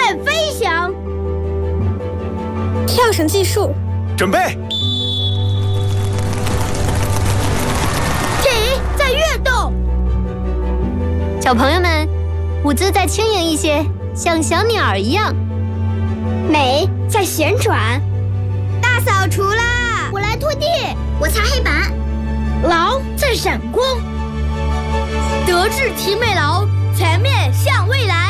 飞翔。 跳绳计数， 准备。 体在跃动。 小朋友们，舞姿再轻盈一些，像小鸟一样。 美在旋转。大扫除啦！我来拖地，我擦黑板。劳在闪光。德智体美劳，全面向未来。